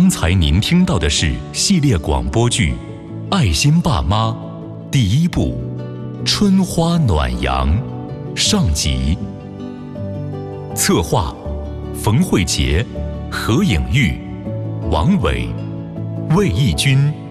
刚才您听到的是系列广播剧《爱心爸妈》第1部《春花暖阳》上集。策划：冯慧杰、何颖玉、王伟、魏义军、